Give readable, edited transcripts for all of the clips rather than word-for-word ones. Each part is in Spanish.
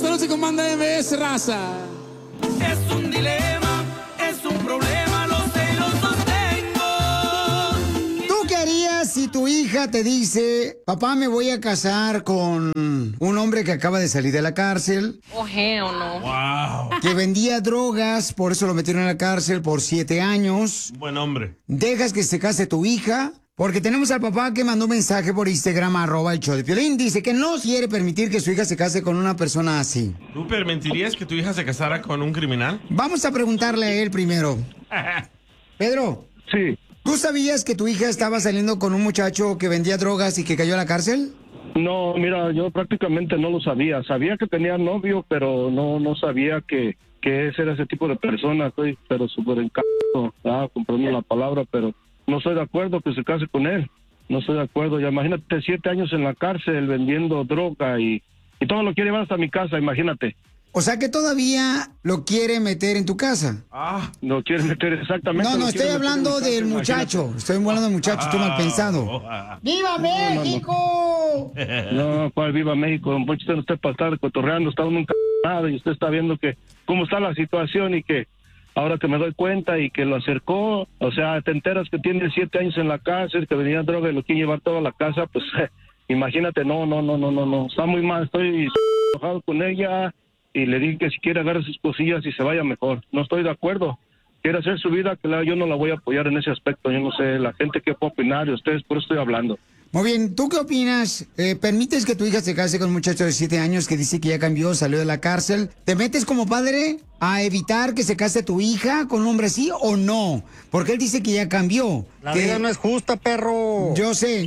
esta noche con Banda MBS, raza. Es un dilema, es un problema, lo sé y lo sostengo. ¿Tú qué harías si tu hija te dice, papá, me voy a casar con un hombre que acaba de salir de la cárcel? Oh, hell no. Wow. Que vendía drogas, por eso lo metieron en la cárcel por 7 años. Buen hombre. ¿Dejas que se case tu hija? Porque tenemos al papá que mandó un mensaje por Instagram, @el show de Piolín. Dice que no quiere permitir que su hija se case con una persona así. ¿Tú permitirías que tu hija se casara con un criminal? Vamos a preguntarle a él primero. Pedro. Sí. ¿Tú sabías que tu hija estaba saliendo con un muchacho que vendía drogas y que cayó a la cárcel? No, mira, yo prácticamente no lo sabía. Sabía que tenía novio, pero no sabía que ese era ese tipo de persona. Estoy pero súper encantado, comprando la palabra, pero no estoy de acuerdo que se case con él. No estoy de acuerdo. Ya imagínate, 7 años en la cárcel vendiendo droga y todo lo quiere llevar hasta mi casa, imagínate. O sea que todavía lo quiere meter en tu casa. Lo quiere meter exactamente. No, estoy hablando del muchacho. Estoy hablando del muchacho, tú mal pensado. ¡Viva México! No, ¿cuál viva México? Don Poncho, usted no está para estar cotorreando, está uno nada y usted está viendo que cómo está la situación y que ahora que me doy cuenta y que lo acercó, o sea, te enteras que tiene 7 años en la cárcel, que venía droga y lo quiere llevar toda la casa, pues imagínate, no, está muy mal, estoy enojado con ella y le dije que si quiere agarrar sus cosillas y se vaya mejor. No estoy de acuerdo. Quiere hacer su vida, claro, yo no la voy a apoyar en ese aspecto, yo no sé, la gente que puede opinar y ustedes, por eso estoy hablando. Muy bien, ¿tú qué opinas? ¿Permites que tu hija se case con un muchacho de 7 años que dice que ya cambió, salió de la cárcel? ¿Te metes como padre a evitar que se case tu hija con un hombre así o no? Porque él dice que ya cambió. La vida no es justa, perro. Yo sé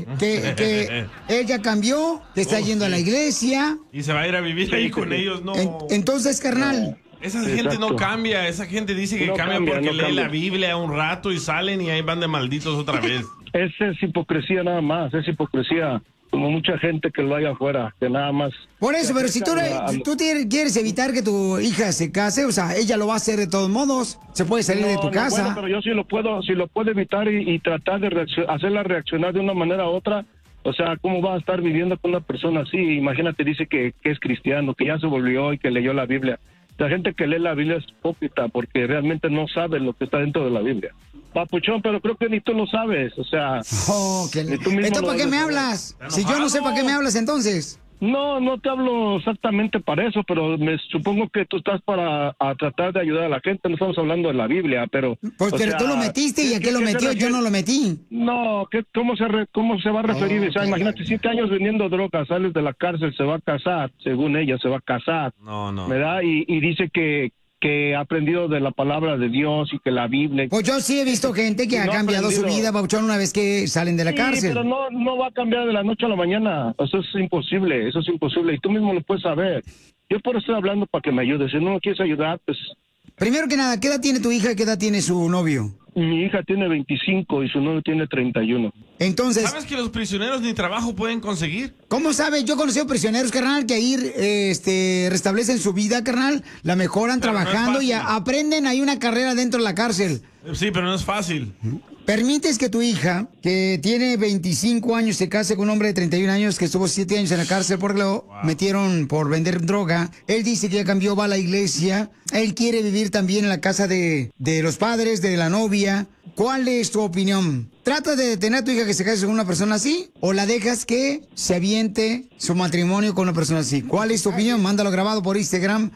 que él ya cambió, que está yendo a la iglesia. Y se va a ir a vivir ahí con ellos, no. Entonces, carnal. Esa gente no cambia, esa gente dice que cambia porque lee la Biblia un rato y salen y ahí van de malditos otra vez. Esa es hipocresía nada más, es hipocresía, como mucha gente que lo hay afuera, que nada más... Por eso, pero si tú quieres evitar que tu hija se case, o sea, ella lo va a hacer de todos modos, se puede salir de tu casa. Bueno, pero yo sí lo puedo evitar y tratar de hacerla reaccionar de una manera u otra. O sea, ¿cómo va a estar viviendo con una persona así? Imagínate, dice que es cristiano, que ya se volvió y que leyó la Biblia. La gente que lee la Biblia es hipócrita porque realmente no sabe lo que está dentro de la Biblia. Papuchón, pero creo que ni tú lo sabes, o sea... ¿Entonces para qué me hablas? Si yo no sé para qué me hablas entonces. No te hablo exactamente para eso, pero me supongo que tú estás para tratar de ayudar a la gente. No estamos hablando de la Biblia, pero... Pues pero tú lo metiste y aquel lo metió, yo no lo metí. No, ¿cómo se va a referir? O sea, imagínate, 7 años vendiendo drogas, sales de la cárcel, se va a casar, según ella, se va a casar. No. ¿Verdad? Y dice que ha aprendido de la palabra de Dios y que la Biblia... Pues yo sí he visto gente que ha cambiado su vida, Papuchón, una vez que salen de la cárcel. Pero no va a cambiar de la noche a la mañana. Eso es imposible, y tú mismo lo puedes saber. Yo por eso estoy hablando para que me ayudes. Si no me quieres ayudar, pues... Primero que nada, ¿qué edad tiene tu hija y qué edad tiene su novio? Mi hija tiene 25 y su novio tiene 31. Entonces... ¿Sabes que los prisioneros ni trabajo pueden conseguir? ¿Cómo sabes? Yo he conocido prisioneros, carnal, que ahí restablecen su vida, carnal, la mejoran pero trabajando y aprenden ahí una carrera dentro de la cárcel. Sí, pero no es fácil. ¿Permites que tu hija, que tiene 25 años, se case con un hombre de 31 años que estuvo 7 años en la cárcel porque lo metieron por vender droga? Él dice que ya cambió, va a la iglesia. Él quiere vivir también en la casa de los padres, de la novia. ¿Cuál es tu opinión? ¿Tratas de detener a tu hija que se case con una persona así? ¿O la dejas que se aviente su matrimonio con una persona así? ¿Cuál es tu opinión? Mándalo grabado por Instagram,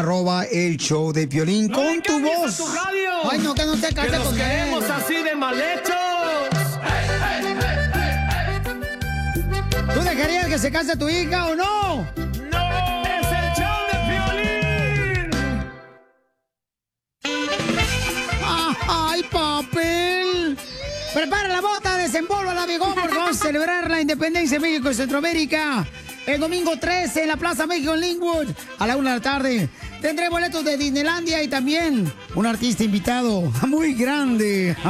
@el show de Piolín, ¡No con le tu cambies voz. a tu radio! Ay, no, que no te cases con él. Queremos así de mal hechos. ¿Tú dejarías que se case tu hija o no? ¡No! ¡Es el show de Piolín! ¡Ay, papel! Prepara la bota, desenvolva vigón, porque vamos a celebrar la independencia de México y Centroamérica. El domingo 13 en la Plaza México en Linwood, a la 1 de la tarde. Tendré boletos de Disneylandia y también un artista invitado muy grande.